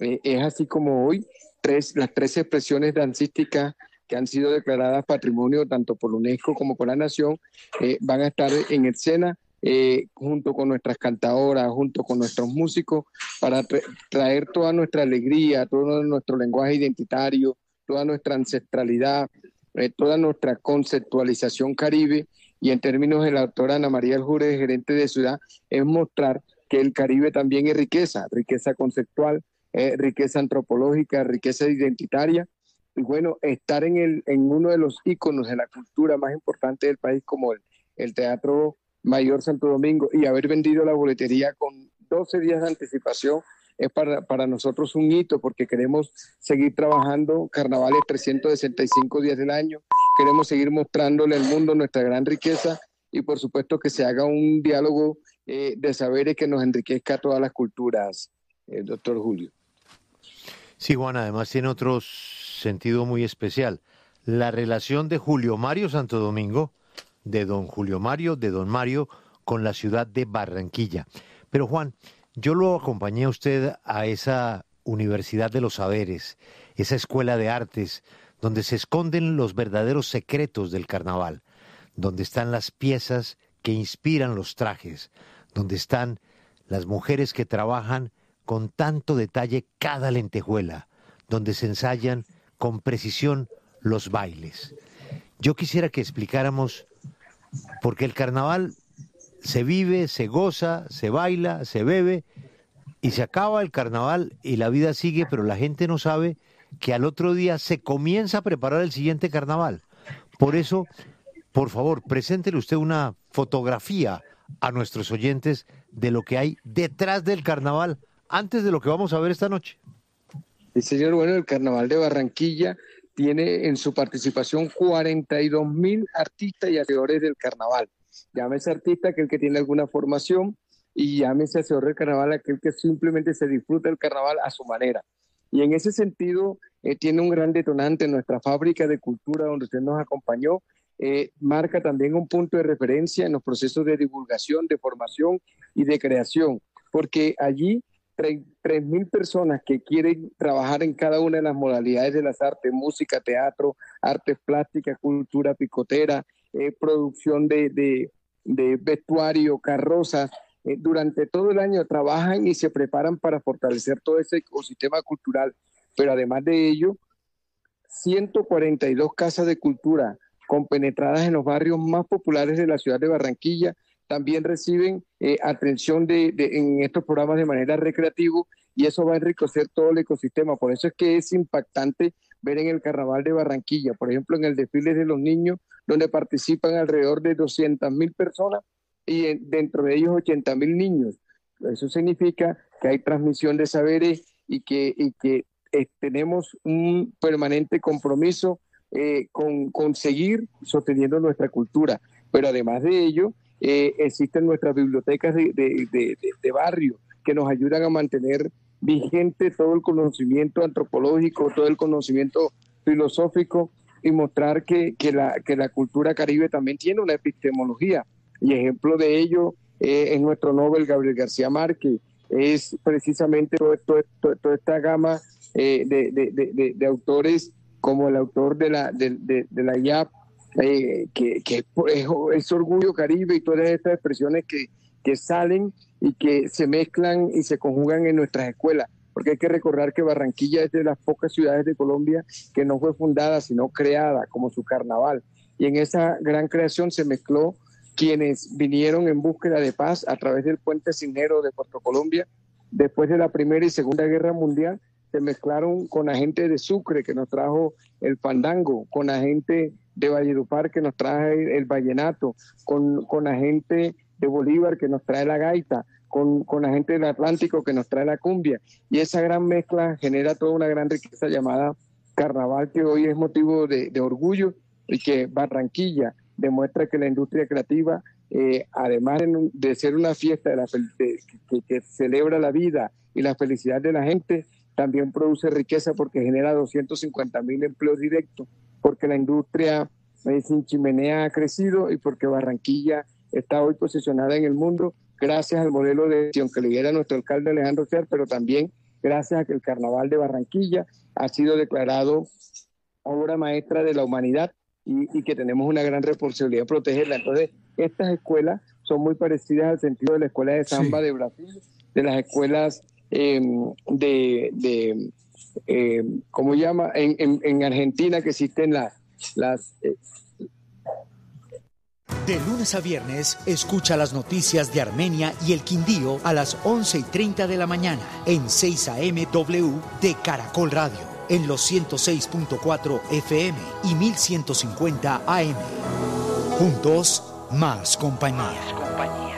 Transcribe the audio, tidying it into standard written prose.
Es así como hoy las tres expresiones dancísticas que han sido declaradas patrimonio tanto por la UNESCO como por la Nación van a estar en escena junto con nuestras cantadoras, junto con nuestros músicos, para traer toda nuestra alegría, todo nuestro lenguaje identitario, toda nuestra ancestralidad, toda nuestra conceptualización caribe. Y en términos de la doctora Ana María Aljure, gerente de ciudad, es mostrar que el Caribe también es riqueza, riqueza conceptual, riqueza antropológica, riqueza identitaria. Y bueno, estar en uno de los íconos de la cultura más importante del país como el Teatro Mayor Santo Domingo y haber vendido la boletería con 12 días de anticipación es para nosotros un hito porque queremos seguir trabajando carnavales 365 días del año, queremos seguir mostrándole al mundo nuestra gran riqueza y por supuesto que se haga un diálogo de saberes que nos enriquezca a todas las culturas, doctor Julio. Sí, Juan, además tiene otro sentido muy especial. La relación de Julio Mario Santo Domingo, de don Julio Mario, de don Mario, con la ciudad de Barranquilla. Pero Juan, yo lo acompañé a usted a esa Universidad de los Saberes, esa escuela de artes, donde se esconden los verdaderos secretos del carnaval, donde están las piezas que inspiran los trajes, donde están las mujeres que trabajan con tanto detalle cada lentejuela, donde se ensayan con precisión los bailes. Yo quisiera que explicáramos, porque el carnaval se vive, se goza, se baila, se bebe, y se acaba el carnaval y la vida sigue, pero la gente no sabe que al otro día se comienza a preparar el siguiente carnaval. Por eso, por favor, preséntele usted una fotografía a nuestros oyentes de lo que hay detrás del carnaval antes de lo que vamos a ver esta noche. Sí, señor, bueno, el Carnaval de Barranquilla tiene en su participación 42.000 artistas y hacedores del carnaval. Llámese artista aquel que tiene alguna formación y llámese hacedor del carnaval aquel que simplemente se disfruta del carnaval a su manera. Y en ese sentido tiene un gran detonante en nuestra fábrica de cultura donde usted nos acompañó. Marca también un punto de referencia en los procesos de divulgación, de formación y de creación, porque allí 3.000 personas que quieren trabajar en cada una de las modalidades de las artes, música, teatro, artes plásticas, cultura picotera, producción de vestuario, carrozas, durante todo el año trabajan y se preparan para fortalecer todo ese ecosistema cultural. Pero además de ello, 142 casas de cultura compenetradas en los barrios más populares de la ciudad de Barranquilla también reciben atención en estos programas de manera recreativa y eso va a enriquecer todo el ecosistema. Por eso es que es impactante ver en el Carnaval de Barranquilla, por ejemplo, en el desfile de los niños, donde participan alrededor de 200.000 personas y dentro de ellos 80.000 niños. Eso significa que hay transmisión de saberes y que tenemos un permanente compromiso con seguir sosteniendo nuestra cultura. Pero además de ello, existen nuestras bibliotecas de barrio que nos ayudan a mantener vigente todo el conocimiento antropológico, todo el conocimiento filosófico y mostrar que la cultura caribe también tiene una epistemología. Y ejemplo de ello es nuestro Nobel Gabriel García Márquez, es precisamente toda esta gama de autores como el autor de la IAP, que es Orgullo Caribe y todas estas expresiones que salen y que se mezclan y se conjugan en nuestras escuelas, porque hay que recordar que Barranquilla es de las pocas ciudades de Colombia que no fue fundada sino creada como su carnaval, y en esa gran creación se mezcló quienes vinieron en búsqueda de paz a través del puente Cisnero de Puerto Colombia después de la Primera y Segunda Guerra Mundial. Se mezclaron con la gente de Sucre que nos trajo el fandango, con la gente de Valledupar que nos trae el vallenato, con la gente de Bolívar que nos trae la gaita, con la gente del Atlántico que nos trae la cumbia. Y esa gran mezcla genera toda una gran riqueza llamada carnaval, que hoy es motivo de orgullo y que Barranquilla demuestra que la industria creativa, además de ser una fiesta que celebra la vida y la felicidad de la gente, también produce riqueza porque genera 250.000 empleos directos, porque la industria sin chimenea ha crecido y porque Barranquilla está hoy posicionada en el mundo gracias al modelo de gestión que lidera nuestro alcalde Alejandro Ser, pero también gracias a que el Carnaval de Barranquilla ha sido declarado obra maestra de la humanidad y que tenemos una gran responsabilidad de protegerla. Entonces, estas escuelas son muy parecidas al sentido de la escuela de samba de Brasil, de las escuelas ¿cómo llama? En Argentina, que existen las De lunes a viernes, escucha las noticias de Armenia y el Quindío a las 11:30 de la mañana en 6 AM W de Caracol Radio, en los 106.4 FM y 1150 AM. Juntos, más compañía.